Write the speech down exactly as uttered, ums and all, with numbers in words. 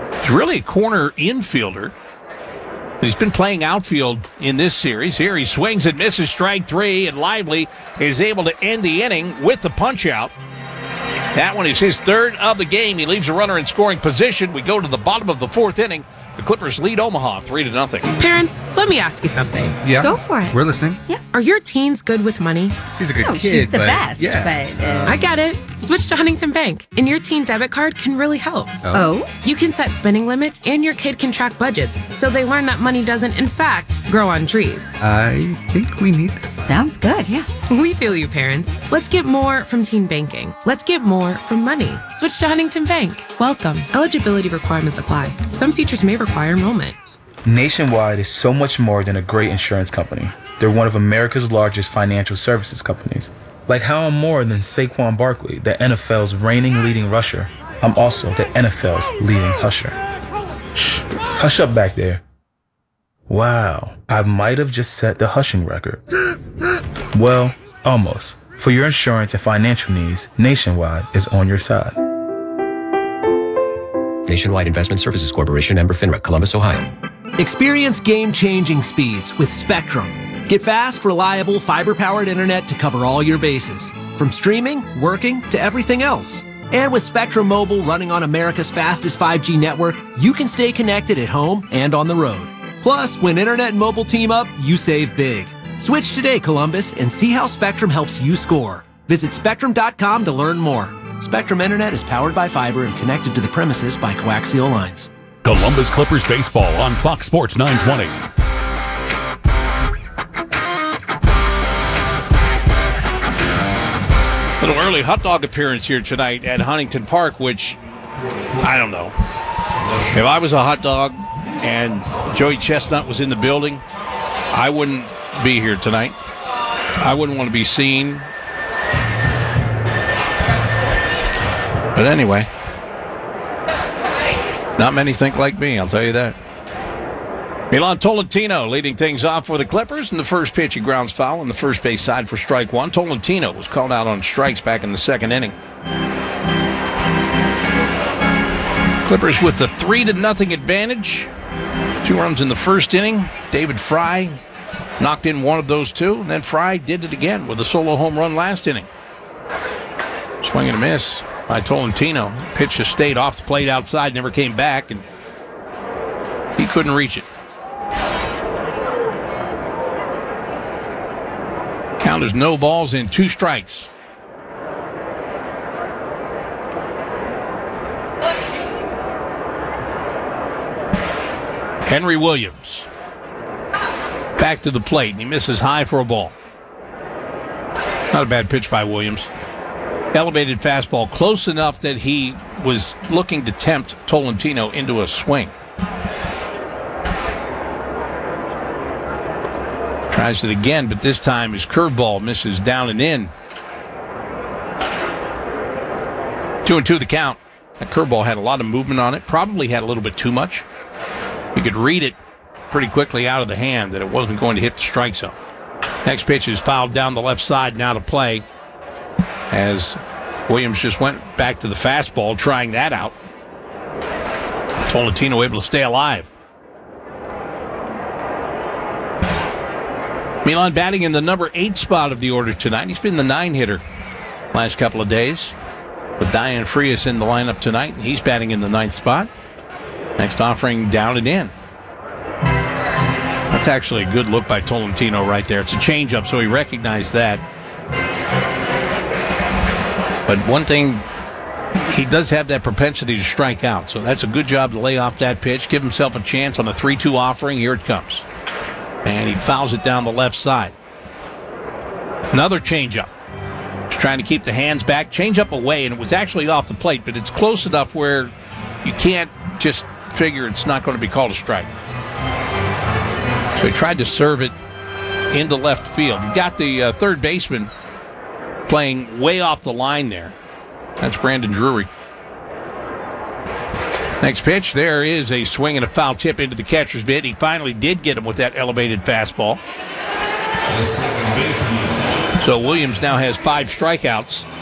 He's really a corner infielder. He's been playing outfield in this series. Here he swings and misses, strike three, and Lively is able to end the inning with the punch-out. That one is his third of the game. He leaves a runner in scoring position. We go to the bottom of the fourth inning. The Clippers lead Omaha three to nothing. Parents, let me ask you something. Yeah. Go for it. We're listening. Yeah. Are your teens good with money? He's a good Oh, kid, she's the but best, yeah. but, uh, I get it. Switch to Huntington Bank, and your teen debit card can really help. Oh? You can set spending limits, and your kid can track budgets, so they learn that money doesn't, in fact, grow on trees. I think we need this. Sounds good, yeah. We feel you, parents. Let's get more from teen banking. Let's get more from money. Switch to Huntington Bank. Welcome. Eligibility requirements apply. Some features may require enrollment. Nationwide is so much more than a great insurance company. They're one of America's largest financial services companies. Like how I'm more than Saquon Barkley, the N F L's reigning leading rusher, I'm also the N F L's leading husher. Shh, hush up back there. Wow, I might have just set the hushing record. Well, almost. For your insurance and financial needs, Nationwide is on your side. Nationwide Investment Services Corporation, member FINRA, Columbus, Ohio. Experience game-changing speeds with Spectrum. Get fast, reliable, fiber-powered internet to cover all your bases, from streaming, working, to everything else. And with Spectrum Mobile running on America's fastest five G network, you can stay connected at home and on the road. Plus, when internet and mobile team up, you save big. Switch today, Columbus, and see how Spectrum helps you score. Visit Spectrum dot com to learn more. Spectrum Internet is powered by fiber and connected to the premises by coaxial lines. Columbus Clippers baseball on Fox Sports nine twenty. Little early hot dog appearance here tonight at Huntington Park, which, I don't know. If I was a hot dog and Joey Chestnut was in the building, I wouldn't be here tonight. I wouldn't want to be seen. But anyway, not many think like me, I'll tell you that. Milan Tolentino leading things off for the Clippers. In the first pitch, he grounds foul on the first base side for strike one. Tolentino was called out on strikes back in the second inning. Clippers with the three to nothing advantage. Two runs in the first inning. David Fry knocked in one of those two. And then Fry did it again with a solo home run last inning. Swing and a miss by Tolentino. Pitch just stayed off the plate outside, never came back, and he couldn't reach it. Count is no balls and two strikes. Henry Williams back to the plate, and he misses high for a ball. Not a bad pitch by Williams. Elevated fastball, close enough that he was looking to tempt Tolentino into a swing. Tries it again, but this time his curveball misses down and in. Two and two the count. That curveball had a lot of movement on it. Probably had a little bit too much. You could read it pretty quickly out of the hand that it wasn't going to hit the strike zone. Next pitch is fouled down the left side, now to play, as Williams just went back to the fastball, trying that out. Tolentino able to stay alive. Milan batting in the number eight spot of the order tonight. He's been the nine hitter last couple of days. With Diane Frias in the lineup tonight, and he's batting in the ninth spot. Next offering down and in. That's actually a good look by Tolentino right there. It's a changeup, so he recognized that. But one thing, he does have that propensity to strike out, so that's a good job to lay off that pitch, give himself a chance on a three two offering. Here it comes. And he fouls it down the left side. Another changeup. He's trying to keep the hands back. Changeup away, and it was actually off the plate, but it's close enough where you can't just figure it's not going to be called a strike. So he tried to serve it into left field. You got the uh, third baseman playing way off the line there. That's Brandon Drury. Next pitch, there is a swing and a foul tip into the catcher's mitt. He finally did get him with that elevated fastball. So Williams now has five strikeouts